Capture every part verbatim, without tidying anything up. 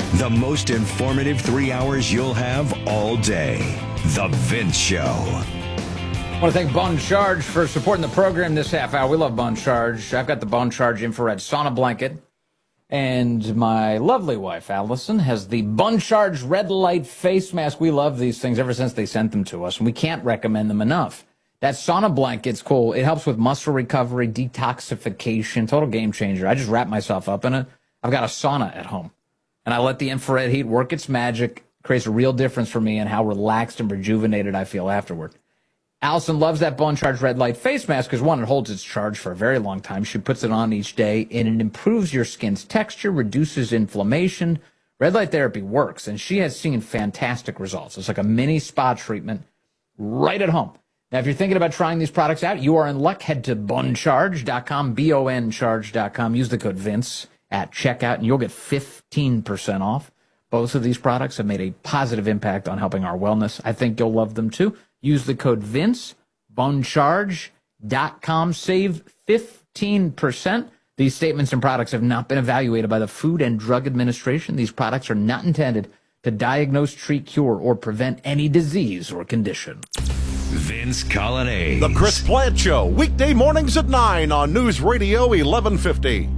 The most informative three hours you'll have all day. The Vince Show. I want to thank Bone Charge for supporting the program this half hour. We love Bone Charge. I've got the Bone Charge infrared sauna blanket. And my lovely wife, Allison, has the Bone Charge red light face mask. We love these things ever since they sent them to us, and we can't recommend them enough. That sauna blanket's cool. It helps with muscle recovery, detoxification, total game changer. I just wrap myself up in it. I've got a sauna at home, and I let the infrared heat work its magic. It creates a real difference for me in how relaxed and rejuvenated I feel afterward. Allison loves that Bone Charge red light face mask because, one, it holds its charge for a very long time. She puts it on each day, and it improves your skin's texture, reduces inflammation. Red light therapy works, and she has seen fantastic results. It's like a mini spa treatment right at home. Now, if you're thinking about trying these products out, you are in luck. Head to bone charge dot com, B O N charge dot com. Use the code Vince at checkout, and you'll get fifteen percent off. Both of these products have made a positive impact on helping our wellness. I think you'll love them, too. Use the code Vince, bone charge dot com. Save fifteen percent. These statements and products have not been evaluated by the Food and Drug Administration. These products are not intended to diagnose, treat, cure, or prevent any disease or condition. Vince Colonnade. The Chris Plant Show, weekday mornings at nine on News Radio eleven fifty.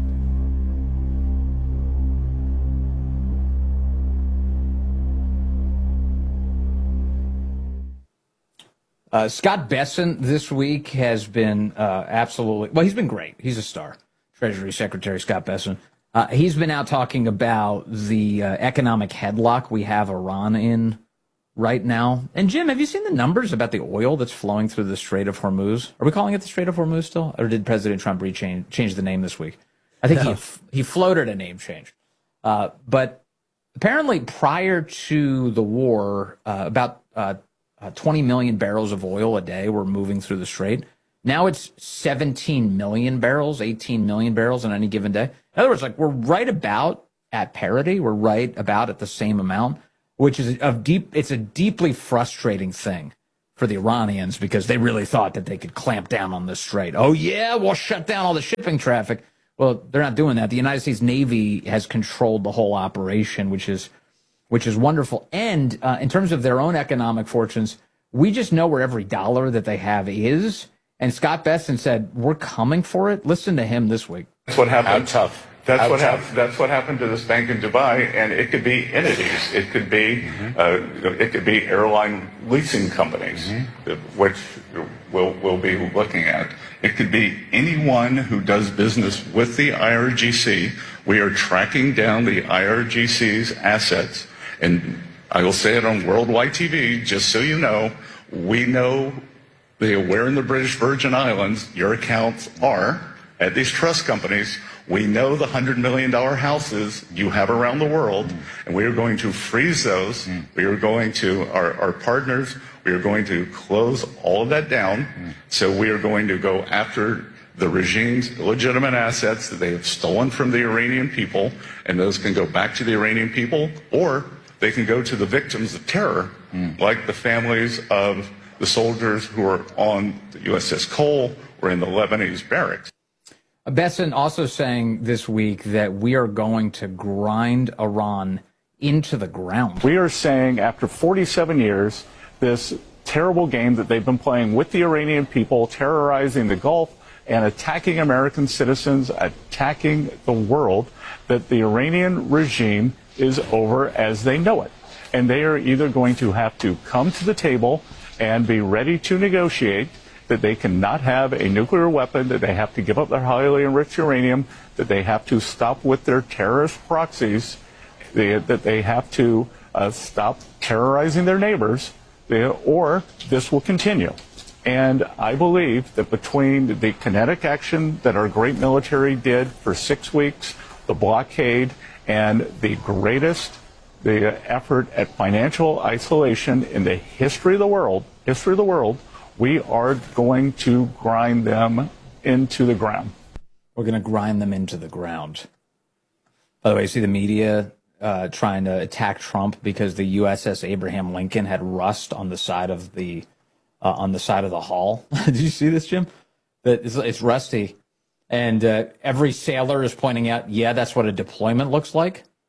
Uh, Scott Bessent this week has been uh, absolutely, well, he's been great. He's a star. Treasury Secretary Scott Bessent. Uh, he's been out talking about the uh, economic headlock we have Iran in right now. And, Jim, have you seen the numbers about the oil that's flowing through the Strait of Hormuz? Are we calling it the Strait of Hormuz still? Or did President Trump rechange, change the name this week? I think no. he, he floated a name change. Uh, but apparently prior to the war, uh, about uh, uh, twenty million barrels of oil a day were moving through the Strait. Now it's seventeen million barrels, eighteen million barrels on any given day. In other words, like we're right about at parity. We're right about at the same amount, which is a deep. It's a deeply frustrating thing for the Iranians because they really thought that they could clamp down on this strait. Oh yeah, we'll shut down all the shipping traffic. Well, they're not doing that. The United States Navy has controlled the whole operation, which is which is wonderful. And uh, in terms of their own economic fortunes, we just know where every dollar that they have is. And Scott Bessent said, "We're coming for it." Listen to him this week. That's what happened. How tough. That's How what tough. happened. That's what happened to this bank in Dubai, and it could be entities. It could be, mm-hmm. uh, it could be airline leasing companies, mm-hmm. which we'll we'll be looking at. It could be anyone who does business with the I R G C. We are tracking down the I R G C's assets, and I will say it on Worldwide T V, just so you know. We know where in the British Virgin Islands your accounts are at these trust companies. We know the one hundred million dollars houses you have around the world, mm. and we are going to freeze those. Mm. We are going to, our, our partners, we are going to close all of that down. Mm. So we are going to go after the regime's legitimate assets that they have stolen from the Iranian people, and those can go back to the Iranian people, or they can go to the victims of terror, mm. like the families of the soldiers who are on the U S S Cole or in the Lebanese barracks. Bessent also saying this week that we are going to grind Iran into the ground. We are saying after forty-seven years, this terrible game that they've been playing with the Iranian people, terrorizing the Gulf and attacking American citizens, attacking the world, that the Iranian regime is over as they know it. And they are either going to have to come to the table and be ready to negotiate, that they cannot have a nuclear weapon, that they have to give up their highly enriched uranium, that they have to stop with their terrorist proxies, they, that they have to uh, stop terrorizing their neighbors, they, or this will continue. And I believe that between the kinetic action that our great military did for six weeks, the blockade, and the greatest the effort at financial isolation in the history of the world, history of the world, we are going to grind them into the ground. We're going to grind them into the ground. By the way, you see the media uh, trying to attack Trump because the U S S Abraham Lincoln had rust on the side of the uh, on the side of the hull. Did you see this, Jim? That it's, it's rusty, and uh, every sailor is pointing out, yeah, that's what a deployment looks like.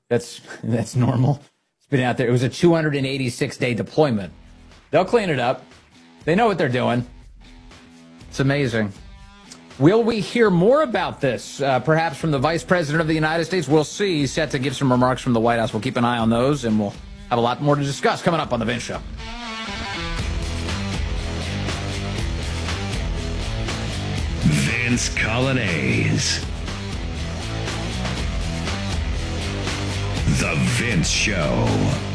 That's that's normal. It's been out there. It was a two hundred eighty-six day deployment. They'll clean it up. They know what they're doing. It's amazing. Will we hear more about this, uh, perhaps from the Vice President of the United States? We'll see. He's set to give some remarks from the White House. We'll keep an eye on those, and we'll have a lot more to discuss coming up on The Vince Show. Vince Coglianese. The Vince Show.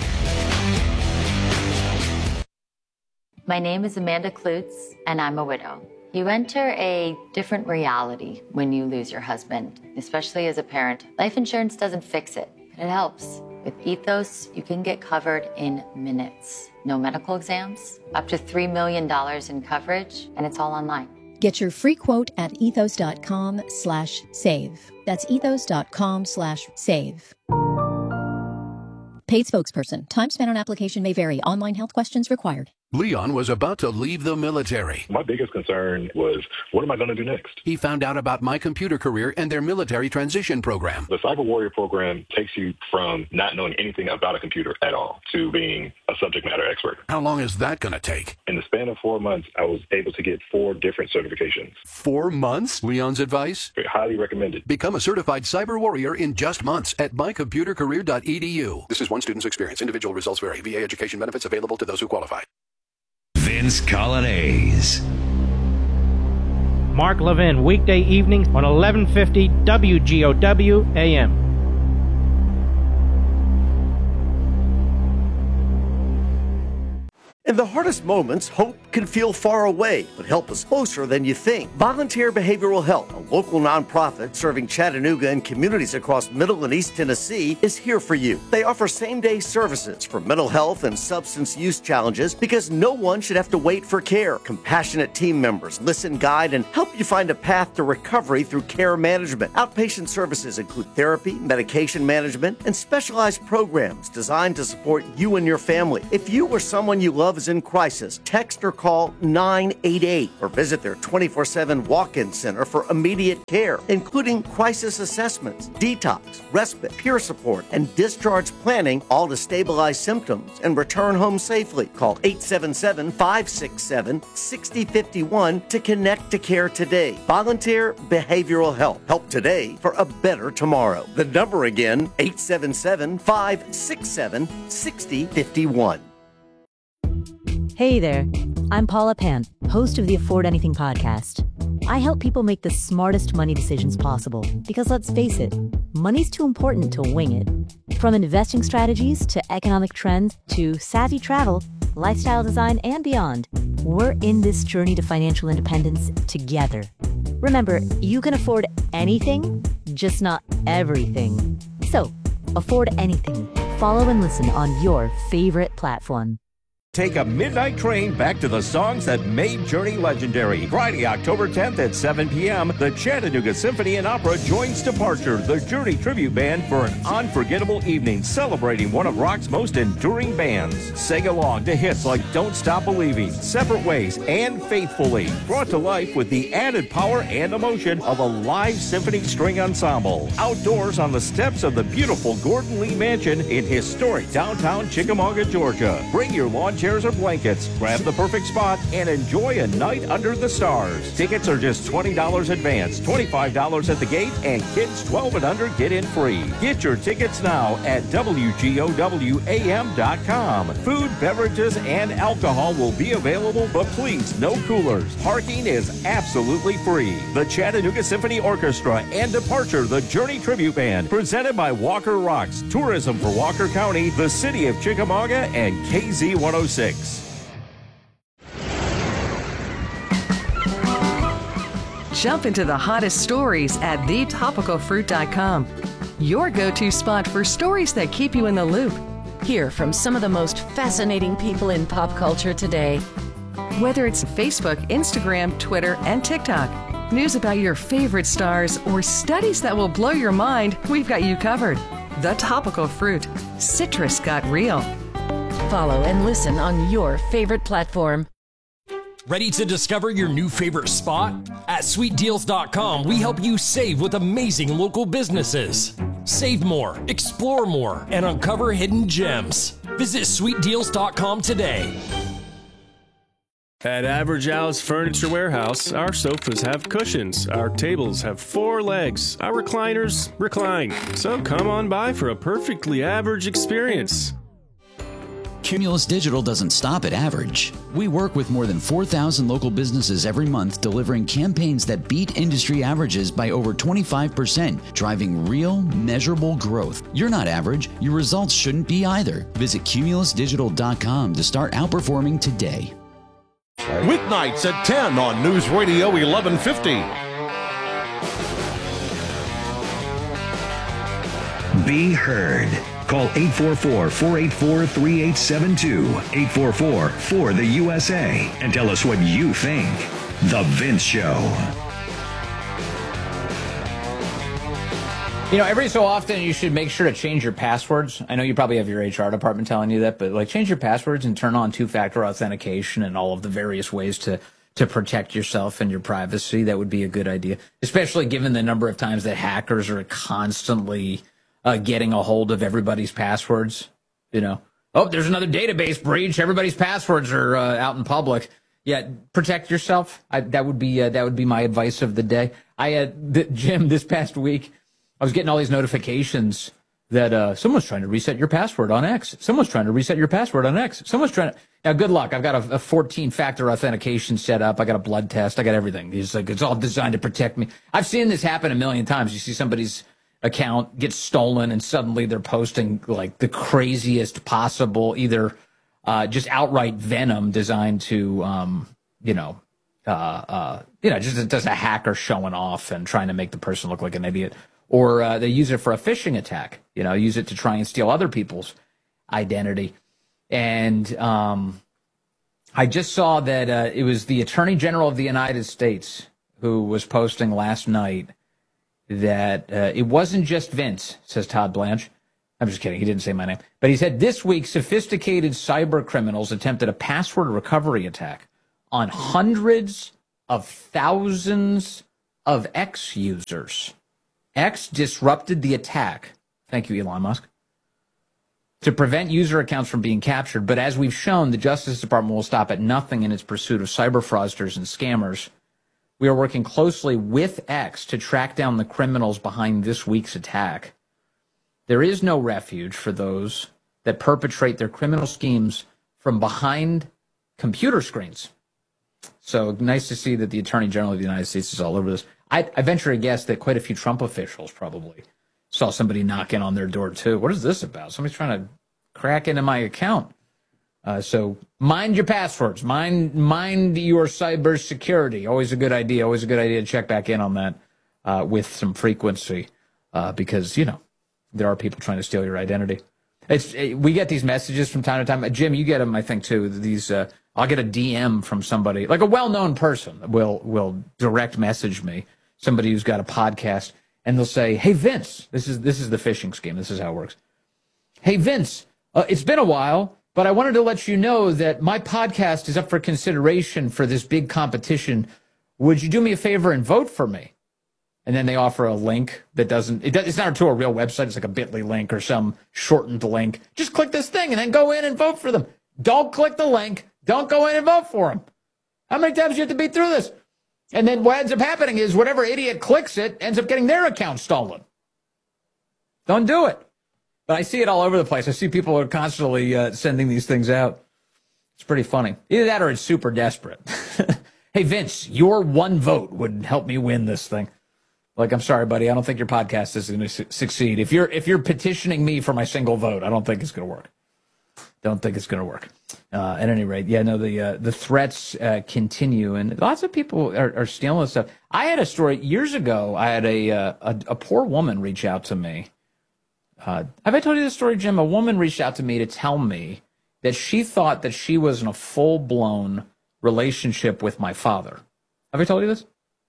My name is Amanda Klutz, and I'm a widow. You enter a different reality when you lose your husband, especially as a parent. Life insurance doesn't fix it, but it helps. With Ethos, you can get covered in minutes. No medical exams, up to three million dollars in coverage, and it's all online. Get your free quote at ethos.com slash save. That's ethos.com slash save. Paid spokesperson. Time spent on application may vary. Online health questions required. Leon was about to leave the military. My biggest concern was, what am I going to do next? He found out about My Computer Career and their military transition program. The Cyber Warrior program takes you from not knowing anything about a computer at all to being a subject matter expert. How long is that going to take? In the span of four months, I was able to get four different certifications. Four months? Leon's advice? Highly recommended. Become a certified cyber warrior in just months at my computer career dot e d u. This is one student's experience. Individual results vary. V A education benefits available to those who qualify. Vince Coglianese. Mark Levin, weekday evenings on eleven fifty W G O W A M. In the hardest moments, hope can feel far away, but help is closer than you think. Volunteer Behavioral Health, a local nonprofit serving Chattanooga and communities across Middle and East Tennessee, is here for you. They offer same-day services for mental health and substance use challenges because no one should have to wait for care. Compassionate team members listen, guide, and help you find a path to recovery through care management. Outpatient services include therapy, medication management, and specialized programs designed to support you and your family. If you or someone you love is in crisis, text or call nine eight eight or visit their twenty-four seven walk-in center for immediate care, including crisis assessments, detox, respite, peer support, and discharge planning, all to stabilize symptoms and return home safely. Call eight seven seven, five six seven, six zero five one to connect to care today. Volunteer Behavioral Health. Help today for a better tomorrow. The number again, eight seven seven, five six seven, six zero five one. Hey there, I'm Paula Pan, host of the Afford Anything podcast. I help people make the smartest money decisions possible because, let's face it, money's too important to wing it. From investing strategies to economic trends to savvy travel, lifestyle design, and beyond, we're in this journey to financial independence together. Remember, you can afford anything, just not everything. So, afford anything. Follow and listen on your favorite platform. Take a midnight train back to the songs that made Journey legendary. Friday, October tenth at seven p.m., the Chattanooga Symphony and Opera joins Departure, the Journey tribute band, for an unforgettable evening celebrating one of rock's most enduring bands. Sing along to hits like Don't Stop Believing, Separate Ways, and Faithfully, brought to life with the added power and emotion of a live symphony string ensemble. Outdoors on the steps of the beautiful Gordon Lee Mansion in historic downtown Chickamauga, Georgia. Bring your lawn chairs or blankets, grab the perfect spot, and enjoy a night under the stars. Tickets are just twenty dollars advance, twenty-five dollars at the gate, and kids twelve and under get in free. Get your tickets now at W G O W A M dot com. Food, beverages, and alcohol will be available, but please, no coolers. Parking is absolutely free. The Chattanooga Symphony Orchestra and Departure, the Journey Tribute Band, presented by Walker Rocks, Tourism for Walker County, the City of Chickamauga, and K Z one oh six. Jump into the hottest stories at the topical fruit dot com, your go-to spot for stories that keep you in the loop. Hear from some of the most fascinating people in pop culture today. Whether it's Facebook, Instagram, Twitter, and TikTok, news about your favorite stars, or studies that will blow your mind, we've got you covered. The Topical Fruit. Citrus got real. Follow and listen on your favorite platform. Ready to discover your new favorite spot? At sweet deals dot com, we help you save with amazing local businesses. Save more, explore more, and uncover hidden gems. Visit sweet deals dot com today. At Average Al's Furniture Warehouse, our sofas have cushions, our tables have four legs, our recliners recline. So come on by for a perfectly average experience. Cumulus Digital doesn't stop at average. We work with more than four thousand local businesses every month, delivering campaigns that beat industry averages by over twenty-five percent, driving real, measurable growth. You're not average. Your results shouldn't be either. Visit cumulus digital dot com to start outperforming today. Weeknights at ten on News Radio eleven fifty. Be heard. Call eight four four, four eight four, three eight seven two, eight four four, four the U S A, and tell us what you think. The Vince Show. You know, every so often you should make sure to change your passwords. I know you probably have your H R department telling you that, but like change your passwords and turn on two-factor authentication and all of the various ways to to protect yourself and your privacy. That would be a good idea, especially given the number of times that hackers are constantly uh, getting a hold of everybody's passwords. You know, oh, there's another database breach. Everybody's passwords are uh, out in public. Yeah, protect yourself. I, that would be uh, that would be my advice of the day. I had uh, Jim this past week. I was getting all these notifications that uh, someone's trying to reset your password on X. Someone's trying to reset your password on X. Someone's trying to. Now, good luck. I've got a, a fourteen-factor authentication set up. I got a blood test. I got everything. It's like it's all designed to protect me. I've seen this happen a million times. You see somebody's account get stolen, and suddenly they're posting like the craziest possible, either uh, just outright venom designed to, um, you know, uh, uh, you know, just just a hacker showing off and trying to make the person look like an idiot. Or uh, they use it for a phishing attack, you know, use it to try and steal other people's identity. And um, I just saw that uh, it was the Attorney General of the United States who was posting last night that uh, it wasn't just Vince, says Todd Blanche. I'm just kidding. He didn't say my name. But he said this week, sophisticated cyber criminals attempted a password recovery attack on hundreds of thousands of X users. X disrupted the attack, thank you, Elon Musk, to prevent user accounts from being captured. But as we've shown, the Justice Department will stop at nothing in its pursuit of cyber fraudsters and scammers. We are working closely with X to track down the criminals behind this week's attack. There is no refuge for those that perpetrate their criminal schemes from behind computer screens. So nice to see that the Attorney General of the United States is all over this. I, I venture to guess that quite a few Trump officials probably saw somebody knocking on their door, too. What is this about? Somebody's trying to crack into my account. Uh, so mind your passwords. Mind, mind your cyber security. Always a good idea. Always a good idea to check back in on that uh, with some frequency uh, because, you know, there are people trying to steal your identity. It's it, we get these messages from time to time. Jim, you get them, I think, too. These uh, I'll get a D M from somebody, like a well-known person will will direct message me. Somebody who's got a podcast, and they'll say, hey, Vince, this is this is the phishing scheme. This is how it works. Hey, Vince, uh, it's been a while, but I wanted to let you know that my podcast is up for consideration for this big competition. Would you do me a favor and vote for me? And then they offer a link that doesn't, it does, it's not to a real website. It's like a bit dot l y link or some shortened link. Just click this thing and then go in and vote for them. Don't click the link. Don't go in and vote for them. How many times do you have to beat through this? And then what ends up happening is whatever idiot clicks it ends up getting their account stolen. Don't do it. But I see it all over the place. I see people are constantly uh, sending these things out. It's pretty funny. Either that or it's super desperate. Hey, Vince, your one vote would help me win this thing. Like, I'm sorry, buddy. I don't think your podcast is going to su- succeed. If you're if you're petitioning me for my single vote, I don't think it's going to work. Don't think it's going to work. Uh, at any rate, yeah, no, the uh, the threats uh, continue, and lots of people are, are stealing this stuff. I had a story years ago. I had a uh, a, a poor woman reach out to me. Uh, have I told you this story, Jim? A woman reached out to me to tell me that she thought that she was in a full-blown relationship with my father. Have I told you this?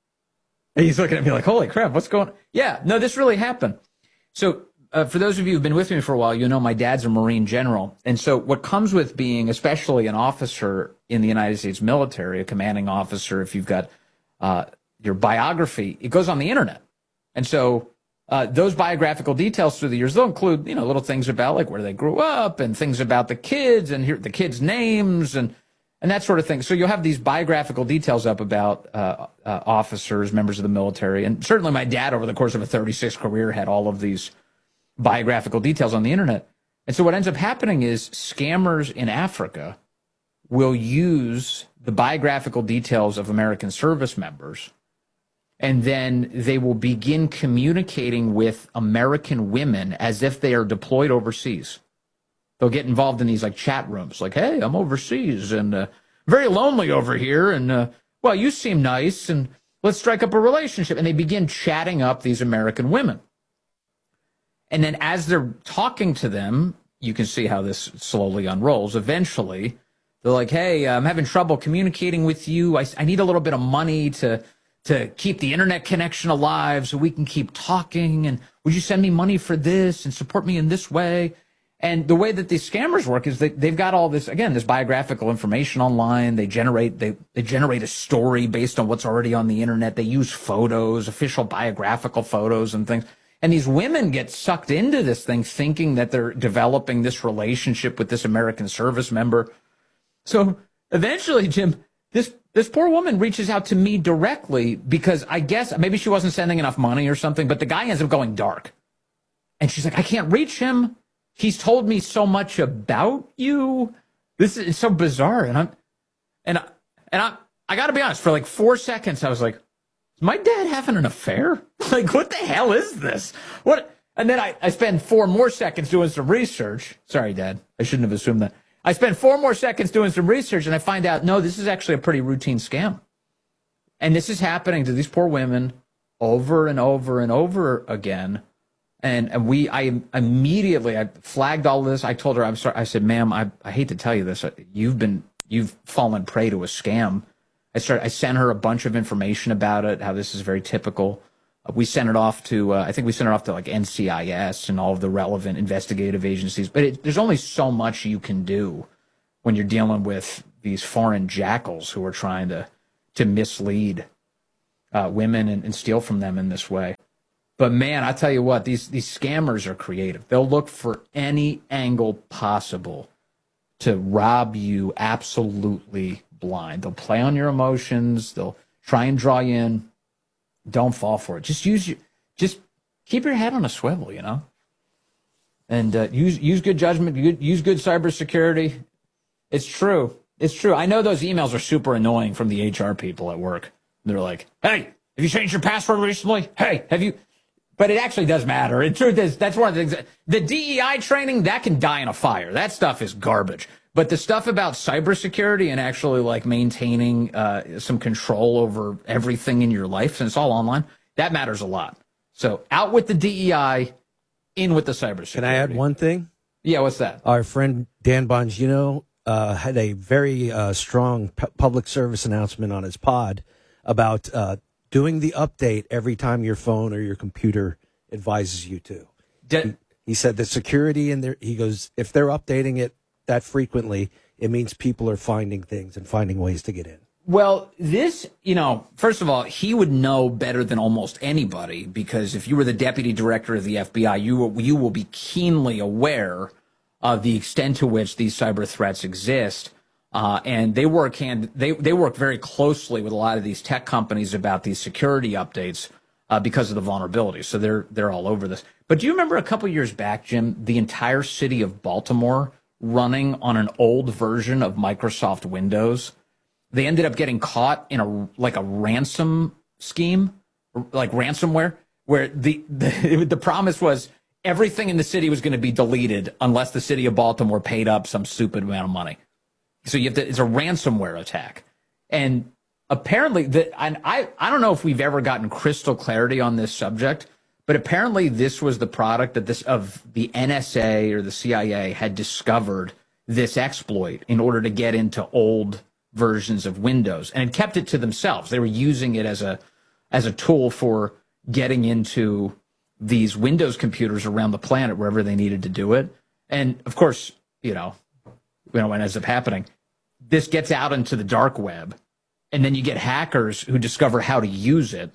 And he's looking at me like, holy crap, what's going on? Yeah, no, this really happened. So uh, for those of you who've been with me for a while, you know my dad's a Marine general. And so what comes with being especially an officer in the United States military, a commanding officer, if you've got uh, your biography, it goes on the internet. And so uh, those biographical details through the years, they'll include, you know, little things about like where they grew up and things about the kids and here the kids' names and and that sort of thing. So you'll have these biographical details up about uh, uh, officers, members of the military, and certainly my dad over the course of a thirty-six career had all of these biographical details on the internet. And so what ends up happening is scammers in Africa will use the biographical details of American service members, and then they will begin communicating with American women as if they are deployed overseas. They'll get involved in these like chat rooms, like, hey, I'm overseas and uh, very lonely over here. And, uh, well, you seem nice and let's strike up a relationship. And they begin chatting up these American women. And then as they're talking to them, you can see how this slowly unrolls. Eventually, they're like, hey, I'm having trouble communicating with you. I, I need a little bit of money to to keep the internet connection alive so we can keep talking. And would you send me money for this and support me in this way? And the way that these scammers work is they, they've got all this, again, this biographical information online. They generate they, they generate a story based on what's already on the internet. They use photos, official biographical photos and things. And these women get sucked into this thing thinking that they're developing this relationship with this American service member. So eventually, Jim, this this poor woman reaches out to me directly because I guess maybe she wasn't sending enough money or something, but the guy ends up going dark. And she's like, I can't reach him. He's told me so much about you. This is so bizarre. And I'm, and I, and I, I got to be honest, for like four seconds, I was like, is my dad having an affair? Like, what the hell is this? What? And then I, I spend four more seconds doing some research. Sorry, Dad. I shouldn't have assumed that. I spend four more seconds doing some research and I find out, no, this is actually a pretty routine scam. And this is happening to these poor women over and over and over again. And, and we, I immediately, I flagged all this. I told her, I'm sorry. I said, ma'am, I, I hate to tell you this. You've been, you've fallen prey to a scam. I started, I sent her a bunch of information about it, how this is very typical. Uh, we sent it off to, uh, I think we sent it off to like N C I S and all of the relevant investigative agencies. But it, there's only so much you can do when you're dealing with these foreign jackals who are trying to, to mislead uh, women and, and steal from them in this way. But man, I tell you what, these these scammers are creative. They'll look for any angle possible to rob you absolutely blind. They'll play on your emotions. They'll try and draw you in. Don't fall for it. Just use your, just keep your head on a swivel, you know. And uh, use use good judgment. Use good cybersecurity. It's true. It's true. I know those emails are super annoying from the H R people at work. They're like, "Hey, have you changed your password recently? Hey, have you?" But it actually does matter. The truth is, that's one of the things. The D E I training, that can die in a fire. That stuff is garbage. But the stuff about cybersecurity and actually like maintaining uh, some control over everything in your life, since it's all online, that matters a lot. So out with the D E I, in with the cybersecurity. Can I add one thing? Yeah, what's that? Our friend Dan Bongino uh, had a very uh, strong pu- public service announcement on his pod about uh, doing the update every time your phone or your computer advises you to. De- he, he said the security in there, he goes, if they're updating it that frequently, it means people are finding things and finding ways to get in. Well, this, you know, first of all, he would know better than almost anybody, because if you were the deputy director of the F B I, you will, you will be keenly aware of the extent to which these cyber threats exist. Uh, and they work hand, they, they work very closely with a lot of these tech companies about these security updates uh, because of the vulnerabilities. So they're, they're all over this. But do you remember a couple years back, Jim, the entire city of Baltimore running on an old version of Microsoft Windows? They ended up getting caught in a, like a ransom scheme, like ransomware, where the, the, the promise was everything in the city was going to be deleted unless the city of Baltimore paid up some stupid amount of money. So you have to, it's a ransomware attack. And apparently, the, and I, I don't know if we've ever gotten crystal clarity on this subject, but apparently this was the product that this of the N S A or the C I A had discovered this exploit in order to get into old versions of Windows, and had kept it to themselves. They were using it as a as a tool for getting into these Windows computers around the planet wherever they needed to do it. And of course, you know, you know, what ends up happening, this gets out into the dark web, and then you get hackers who discover how to use it,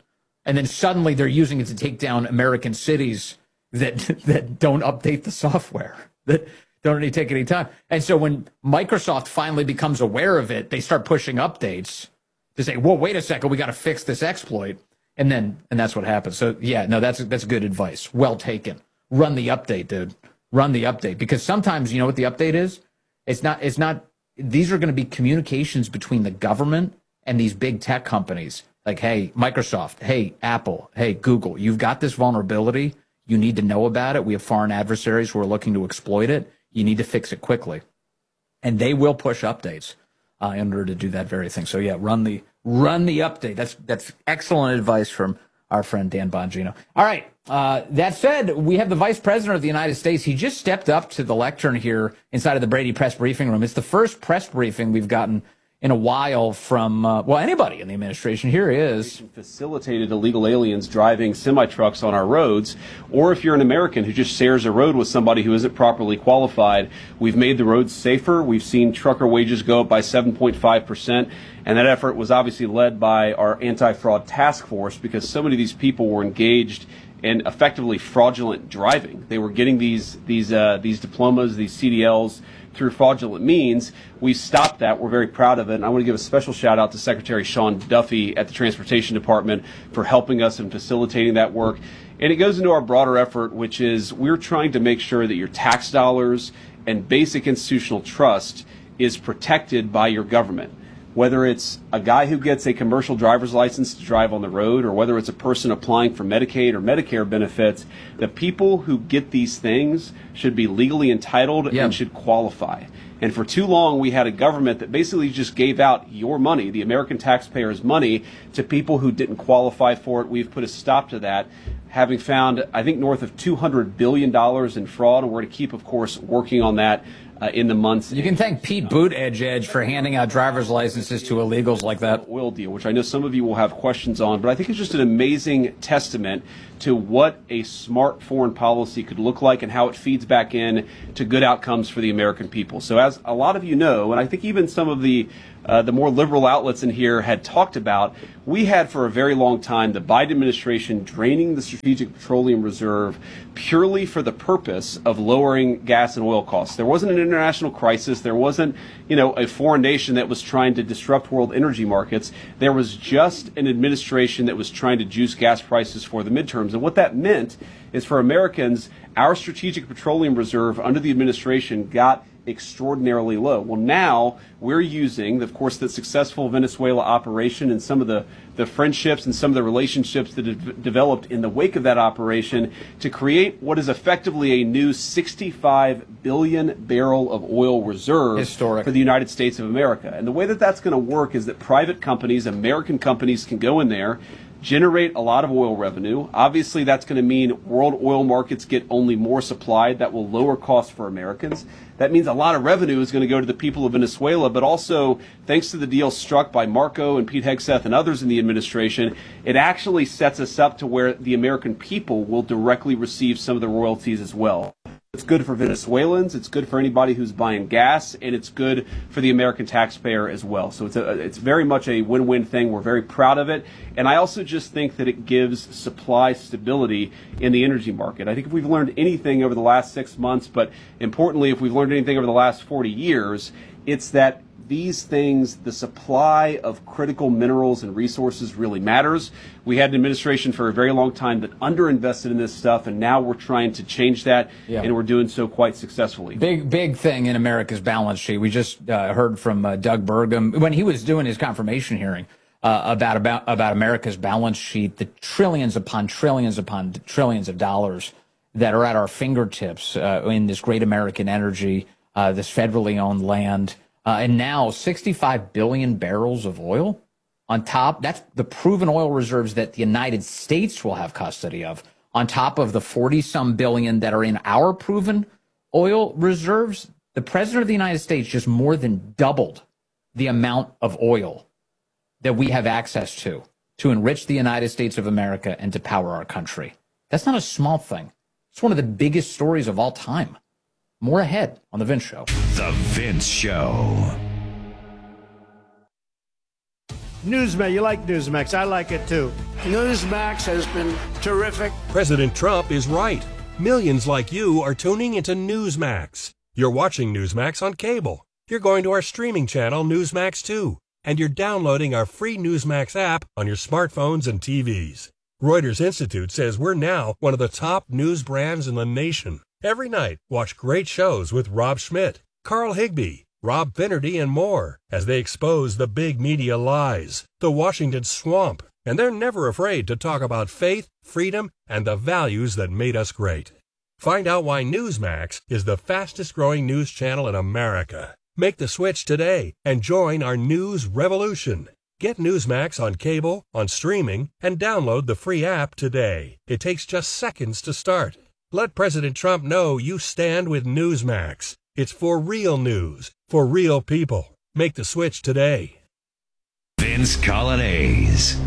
And then suddenly they're using it to take down American cities that that don't update the software, that don't really take any time. And so when Microsoft finally becomes aware of it, they start pushing updates to say, whoa, wait a second, we got to fix this exploit. And then, and that's what happens. So yeah, no, that's, that's good advice. Well taken. Run the update, dude. Run the update. Because sometimes, you know what the update is? It's not, it's not, these are going to be communications between the government and these big tech companies. Like, hey, Microsoft, hey, Apple, hey, Google, you've got this vulnerability. You need to know about it. We have foreign adversaries who are looking to exploit it. You need to fix it quickly. And they will push updates uh, in order to do that very thing. So, yeah, run the run the update. That's that's excellent advice from our friend Dan Bongino. All right. Uh, that said, we have the Vice President of the United States. He just stepped up to the lectern here inside of the Brady Press Briefing Room. It's the first press briefing we've gotten in a while from, uh, well, anybody in the administration. Here he is. Facilitated illegal aliens driving semi-trucks on our roads, or if you're an American who just shares a road with somebody who isn't properly qualified, we've made the roads safer. We've seen trucker wages go up by seven point five percent, and that effort was obviously led by our anti-fraud task force because so many of these people were engaged in effectively fraudulent driving. They were getting these these uh, these diplomas, these C D Ls, through fraudulent means. We stopped that. We're very proud of it. And I want to give a special shout out to Secretary Sean Duffy at the Transportation Department for helping us in facilitating that work. And it goes into our broader effort, which is we're trying to make sure that your tax dollars and basic institutional trust is protected by your government. Whether it's a guy who gets a commercial driver's license to drive on the road, or whether it's a person applying for Medicaid or Medicare benefits, the people who get these things should be legally entitled Yeah. and should qualify. And for too long, we had a government that basically just gave out your money, the American taxpayers' money, to people who didn't qualify for it. We've put a stop to that, having found, I think, north of two hundred billion dollars in fraud. And we're going to keep, of course, working on that uh, in the months. You can thank Pete Buttigieg Edge for handing out driver's licenses to illegals like that. Oil deal, which I know some of you will have questions on, but I think it's just an amazing testament to what a smart foreign policy could look like and how it feeds back in to good outcomes for the American people. So as a lot of you know, and I think even some of the uh, the more liberal outlets in here had talked about, we had for a very long time the Biden administration draining the Strategic Petroleum Reserve purely for the purpose of lowering gas and oil costs. There wasn't an international crisis. There wasn't, you know, a foreign nation that was trying to disrupt world energy markets. There was just an administration that was trying to juice gas prices for the midterms. And what that meant is for Americans, our Strategic Petroleum Reserve under the administration got extraordinarily low. Well, now we're using, of course, the successful Venezuela operation and some of the, the friendships and some of the relationships that have developed in the wake of that operation to create what is effectively a new sixty-five billion barrel of oil reserve Historic. for the United States of America. And the way that that's going to work is that private companies, American companies, can go in there, generate a lot of oil revenue. Obviously, that's going to mean world oil markets get only more supplied. That will lower costs for Americans. That means a lot of revenue is going to go to the people of Venezuela, but also, thanks to the deal struck by Marco and Pete Hegseth and others in the administration, it actually sets us up to where the American people will directly receive some of the royalties as well. It's good for Venezuelans, it's good for anybody who's buying gas, and it's good for the American taxpayer as well. So it's a, it's very much a win-win thing. We're very proud of it. And I also just think that it gives supply stability in the energy market. I think if we've learned anything over the last six months, but importantly, if we've learned anything over the last forty years, it's that these things, the supply of critical minerals and resources really matters. We had an administration for a very long time that underinvested in this stuff, and now we're trying to change that, Yeah. and we're doing so quite successfully. Big, big thing in America's balance sheet. We just uh, heard from uh, Doug Burgum when he was doing his confirmation hearing uh, about, about, about America's balance sheet, the trillions upon trillions upon trillions of dollars that are at our fingertips uh, in this great American energy, uh, this federally owned land. Uh, and now sixty-five billion barrels of oil on top. That's the proven oil reserves that the United States will have custody of, on top of the forty some billion that are in our proven oil reserves. The president of the United States just more than doubled the amount of oil that we have access to, to enrich the United States of America and to power our country. That's not a small thing. It's one of the biggest stories of all time. More ahead on The Vince Show. The Vince Show. Newsmax, you like Newsmax. I like it too. Newsmax has been terrific. President Trump is right. Millions like you are tuning into Newsmax. You're watching Newsmax on cable. You're going to our streaming channel, Newsmax two. And you're downloading our free Newsmax app on your smartphones and T Vs. Reuters Institute says we're now one of the top news brands in the nation. Every night, watch great shows with Rob Schmidt, Carl Higbie, Rob Finnerty, and more as they expose the big media lies, the Washington swamp, and they're never afraid to talk about faith, freedom, and the values that made us great. Find out why Newsmax is the fastest-growing news channel in America. Make the switch today and join our news revolution. Get Newsmax on cable, on streaming, and download the free app today. It takes just seconds to start. Let President Trump know you stand with Newsmax. It's for real news, for real people. Make the switch today. Vince Colonnese.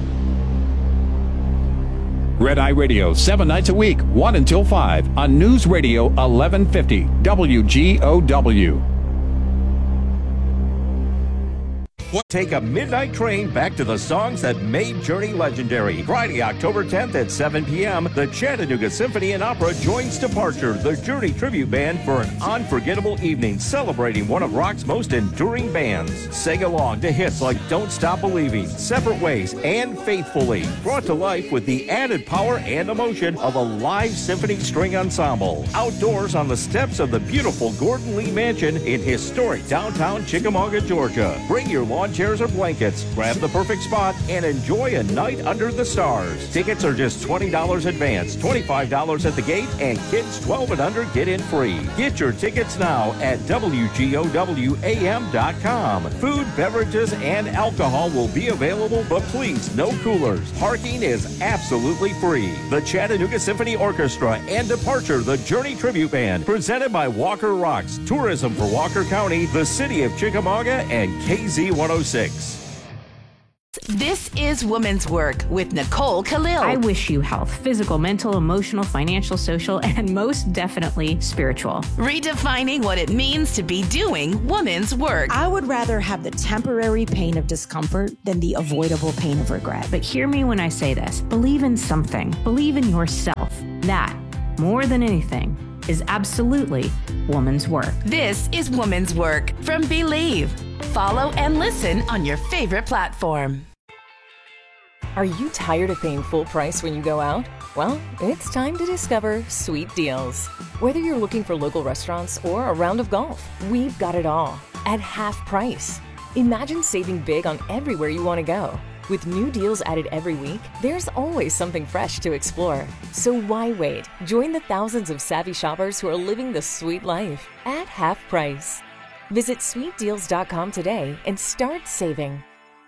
Red Eye Radio, seven nights a week, one until five, on News Radio eleven fifty, W G O W. Take a midnight train back to the songs that made Journey legendary. Friday, October tenth at seven p.m., the Chattanooga Symphony and Opera joins Departure, the Journey tribute band, for an unforgettable evening celebrating one of rock's most enduring bands. Sing along to hits like Don't Stop Believing, Separate Ways, and Faithfully, brought to life with the added power and emotion of a live symphony string ensemble. Outdoors on the steps of the beautiful Gordon Lee Mansion in historic downtown Chickamauga, Georgia. Bring your lawn chairs or blankets, grab the perfect spot, and enjoy a night under the stars. Tickets are just twenty dollars advance, twenty-five dollars at the gate, and kids twelve and under get in free. Get your tickets now at W G O W A M dot com. Food, beverages, and alcohol will be available, but please, no coolers. Parking is absolutely free. The Chattanooga Symphony Orchestra and Departure, the Journey Tribute Band, presented by Walker Rocks, Tourism for Walker County, the City of Chickamauga, and K Z one oh six. This is Woman's Work with Nicole Khalil. I wish you health, physical, mental, emotional, financial, social, and most definitely spiritual. Redefining what it means to be doing woman's work. I would rather have the temporary pain of discomfort than the avoidable pain of regret. But hear me when I say this. Believe in something. Believe in yourself. That, more than anything, is absolutely woman's work. This is Woman's Work from Believe. Follow and listen on your favorite platform. Are you tired of paying full price when you go out? Well, it's time to discover Sweet Deals. Whether you're looking for local restaurants or a round of golf, we've got it all at half price. Imagine saving big on everywhere you want to go. With new deals added every week, there's always something fresh to explore. So why wait? Join the thousands of savvy shoppers who are living the sweet life at half price. Visit sweet deals dot com today and start saving.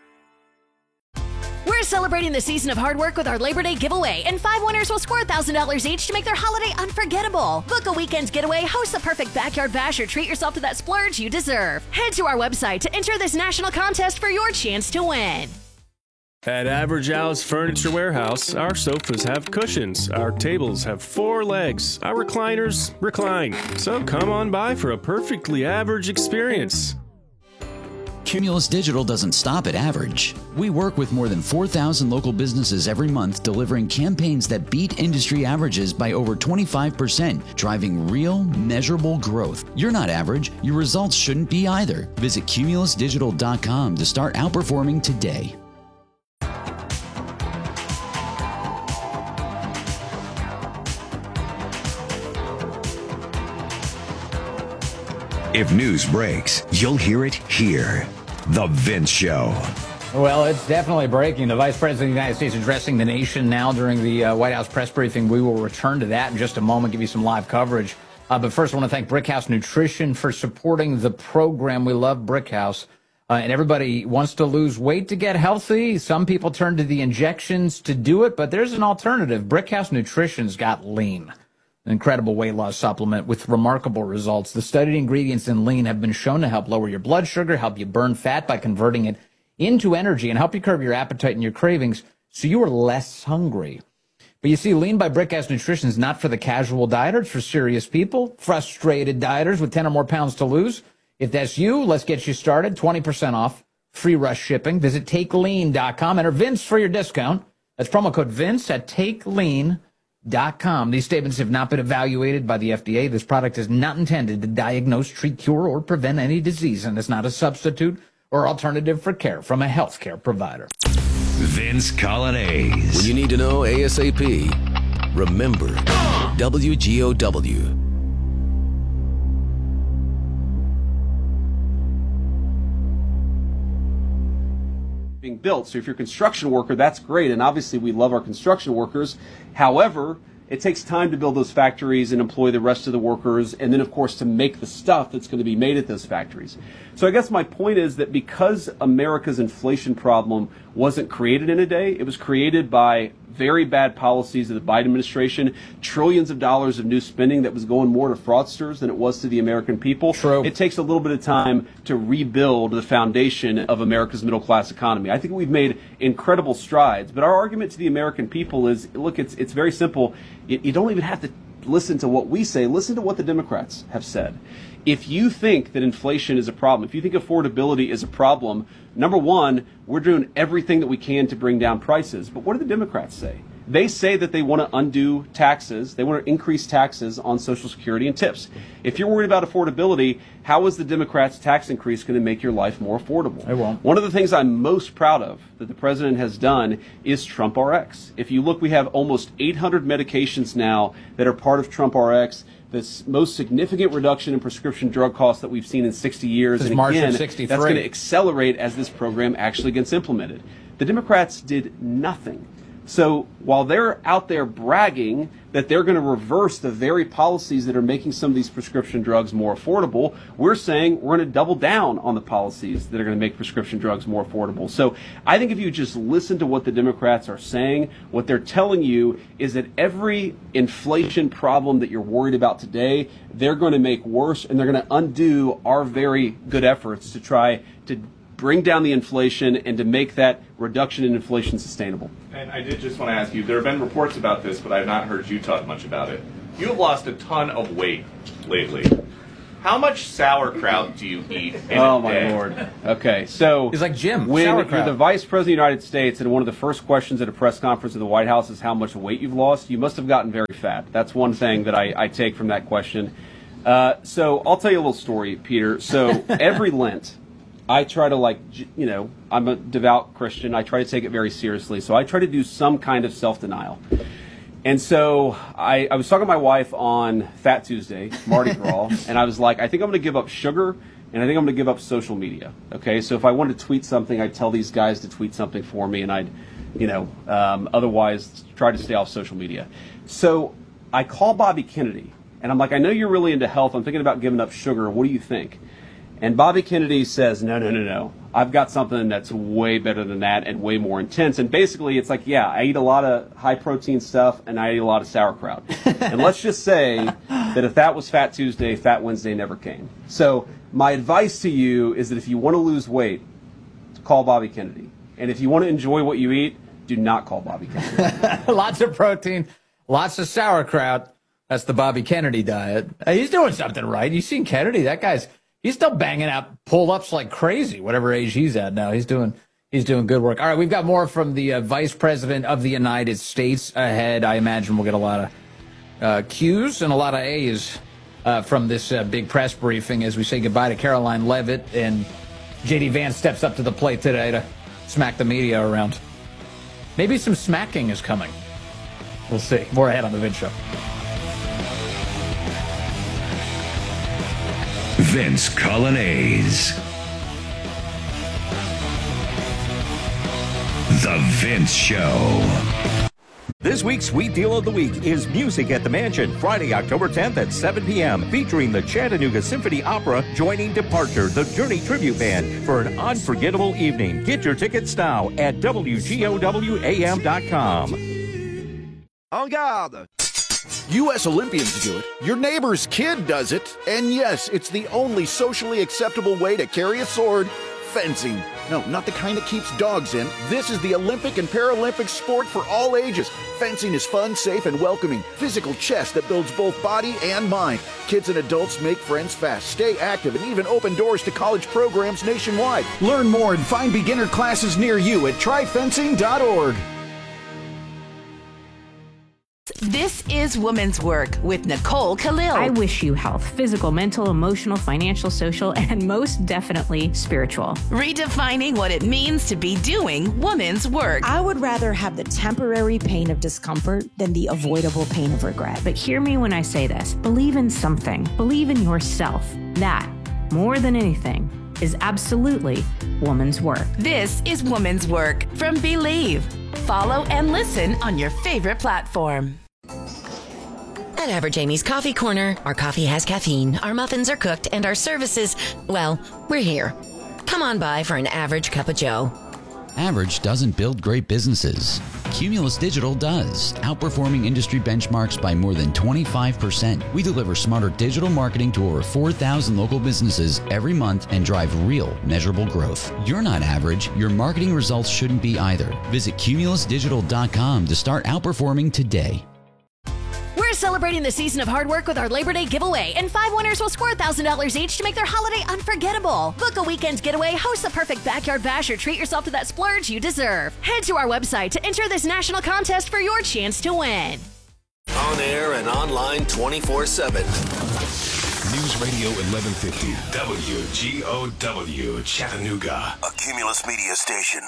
We're celebrating the season of hard work with our Labor Day giveaway, and five winners will score one thousand dollars each to make their holiday unforgettable. Book a weekend's getaway, host the perfect backyard bash, or treat yourself to that splurge you deserve. Head to our website to enter this national contest for your chance to win. At Average Al's Furniture Warehouse, our sofas have cushions, our tables have four legs, our recliners recline. So come on by for a perfectly average experience. Cumulus Digital doesn't stop at average. We work with more than four thousand local businesses every month, delivering campaigns that beat industry averages by over twenty-five percent, driving real, measurable growth. You're not average. Your results shouldn't be either. Visit cumulus digital dot com to start outperforming today. If news breaks, you'll hear it here. The Vince Show. Well, it's definitely breaking. The Vice President of the United States addressing the nation now during the uh, White House press briefing. We will return to that in just a moment, give you some live coverage. Uh, but first, I want to thank Brickhouse Nutrition for supporting the program. We love Brickhouse. Uh, and everybody wants to lose weight to get healthy. Some people turn to the injections to do it, but there's an alternative. Brickhouse Nutrition's got Lean, an incredible weight loss supplement with remarkable results. The studied ingredients in Lean have been shown to help lower your blood sugar, help you burn fat by converting it into energy, and help you curb your appetite and your cravings so you are less hungry. But you see, Lean by Brickhouse Nutrition is not for the casual dieter. It's for serious people, frustrated dieters with ten or more pounds to lose. If that's you, let's get you started. twenty percent off free rush shipping. Visit take lean dot com. Enter Vince for your discount. That's promo code Vince at take lean dot com. These statements have not been evaluated by the F D A. This product is not intended to diagnose, treat, cure, or prevent any disease, and it's not a substitute or alternative for care from a healthcare provider. Vince Colonnese. When you need to know ASAP, remember W G O W. Being built. So if you're a construction worker, that's great, and obviously we love our construction workers. However, it takes time to build those factories and employ the rest of the workers, and then of course to make the stuff that's going to be made at those factories. So I guess my point is that because America's inflation problem wasn't created in a day, it was created by very bad policies of the Biden administration, trillions of dollars of new spending that was going more to fraudsters than it was to the American people. True. It takes a little bit of time to rebuild the foundation of America's middle class economy. I think we've made incredible strides, but our argument to the American people is, look, it's it's very simple. You, you don't even have to listen to what we say. Listen to what the Democrats have said. If you think that inflation is a problem, if you think affordability is a problem, number one, we're doing everything that we can to bring down prices. But what do the Democrats say? They say that they want to undo taxes. They want to increase taxes on Social Security and tips. If you're worried about affordability, how is the Democrats' tax increase going to make your life more affordable? It won't. One of the things I'm most proud of that the president has done is Trump R X. If you look, we have almost eight hundred medications now that are part of Trump R X. The most significant reduction in prescription drug costs that we've seen in sixty years. Since and March of again, sixty-three. that's going to accelerate as this program actually gets implemented. The Democrats did nothing. So while they're out there bragging that they're going to reverse the very policies that are making some of these prescription drugs more affordable, we're saying we're going to double down on the policies that are going to make prescription drugs more affordable. So I think if you just listen to what the Democrats are saying, what they're telling you is that every inflation problem that you're worried about today, they're going to make worse, and they're going to undo our very good efforts to try to bring down the inflation and to make that reduction in inflation sustainable. And I did just want to ask you, there have been reports about this, but I've not heard you talk much about it. You have lost a ton of weight lately. How much sauerkraut do you eat in oh, a day? my Lord. Okay, so he's like Jim. When sauerkraut. You're the Vice President of the United States, and one of the first questions at a press conference in the White House is how much weight you've lost, you must have gotten very fat. That's one thing that I, I take from that question. Uh, so I'll tell you a little story, Peter. So every Lent, I try to, like, you know, I'm a devout Christian. I try to take it very seriously. So I try to do some kind of self-denial. And so I, I was talking to my wife on Fat Tuesday, Mardi Gras, and I was like, I think I'm going to give up sugar, and I think I'm going to give up social media. Okay, so if I wanted to tweet something, I'd tell these guys to tweet something for me, and I'd, you know, um, otherwise try to stay off social media. So I call Bobby Kennedy, and I'm like, I know you're really into health. I'm thinking about giving up sugar. What do you think? And Bobby Kennedy says, no, no, no, no. I've got something that's way better than that and way more intense. And basically, it's like, yeah, I eat a lot of high-protein stuff, and I eat a lot of sauerkraut. And let's just say that if that was Fat Tuesday, Fat Wednesday never came. So my advice to you is that if you want to lose weight, call Bobby Kennedy. And if you want to enjoy what you eat, do not call Bobby Kennedy. Lots of protein, lots of sauerkraut. That's the Bobby Kennedy diet. Hey, he's doing something right. You seen Kennedy? That guy's... He's still banging out pull-ups like crazy, whatever age he's at now. He's doing he's doing good work. All right, we've got more from the uh, Vice President of the United States ahead. I imagine we'll get a lot of uh, Q's and a lot of A's uh, from this uh, big press briefing as we say goodbye to Caroline Leavitt. And J D Vance steps up to the plate today to smack the media around. Maybe some smacking is coming. We'll see. More ahead on the Vince Show. Vince Colonnese. The Vince Show. This week's Sweet Deal of the Week is Music at the Mansion, Friday, October tenth at seven p.m., featuring the Chattanooga Symphony Opera joining Departure, the Journey Tribute Band, for an unforgettable evening. Get your tickets now at W G O W A M dot com. En garde! U S Olympians do it, your neighbor's kid does it, and yes, it's the only socially acceptable way to carry a sword Fencing. No, not the kind that keeps dogs in. This is the Olympic and Paralympic sport for all ages. Fencing is fun, safe, and welcoming. Physical chess that builds both body and mind. Kids and adults make friends fast, stay active, and even open doors to college programs nationwide. Learn more and find beginner classes near you at try fencing dot org. This is Woman's Work with Nicole Khalil. I wish you health, physical, mental, emotional, financial, social, and most definitely spiritual. Redefining what it means to be doing woman's work. I would rather have the temporary pain of discomfort than the avoidable pain of regret. But hear me when I say this. Believe in something. Believe in yourself. That, more than anything, is absolutely woman's work. This is Woman's Work from Believe. Follow and listen on your favorite platform. At Average Amy's Coffee Corner, our coffee has caffeine, our muffins are cooked, and our services, well, we're here. Come on by for an average cup of joe. Average doesn't build great businesses. Cumulus Digital does, outperforming industry benchmarks by more than twenty-five percent. We deliver smarter digital marketing to over four thousand local businesses every month and drive real, measurable growth. You're not average. Your marketing results shouldn't be either. Visit cumulus digital dot com to start outperforming today. We're celebrating the season of hard work with our Labor Day giveaway, and five winners will score one thousand dollars each to make their holiday unforgettable. Book a weekend getaway, host the perfect backyard bash, or treat yourself to that splurge you deserve. Head to our website to enter this national contest for your chance to win. On air and online twenty-four seven. News Radio eleven fifty, W G O W, Chattanooga. A Cumulus Media station.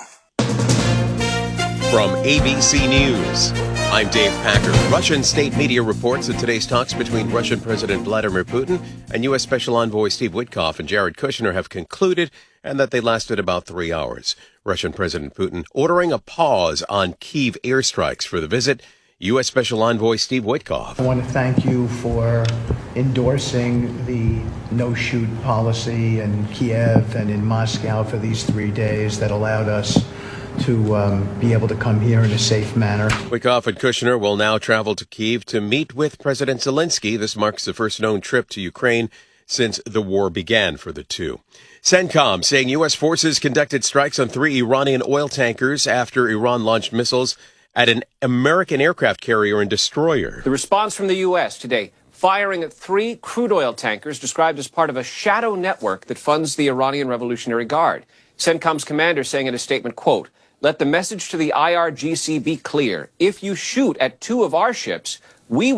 From A B C News, I'm Dave Packer. Russian state media reports that today's talks between Russian President Vladimir Putin and U S. Special Envoy Steve Witkoff and Jared Kushner have concluded, and that they lasted about three hours. Russian President Putin ordering a pause on Kyiv airstrikes for the visit. U S. Special Envoy Steve Witkoff. I want to thank you for endorsing the no-shoot policy in Kiev and in Moscow for these three days that allowed us to um, be able to come here in a safe manner. Witkoff and Kushner will now travel to Kyiv to meet with President Zelensky. This marks the first known trip to Ukraine since the war began for the two. CENTCOM saying U S forces conducted strikes on three Iranian oil tankers after Iran launched missiles at an American aircraft carrier and destroyer. The response from the U S today, firing at three crude oil tankers described as part of a shadow network that funds the Iranian Revolutionary Guard. CENTCOM's commander saying in a statement, quote, "Let the message to the I R G C be clear. If you shoot at two of our ships, we